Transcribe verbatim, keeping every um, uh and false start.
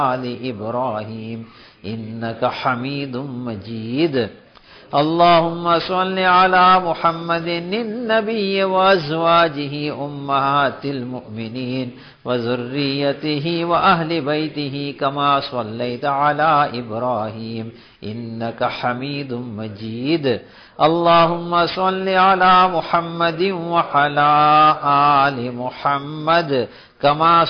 آل إبراهيم إنك حميد مجيد. اللهم صل على محمد النبي وأزواجه أمهات المؤمنين وذريته وأهل بيته كما صليت على إبراهيم إنك حميد مجيد. اللهم صل على محمد وعلى آل محمد كما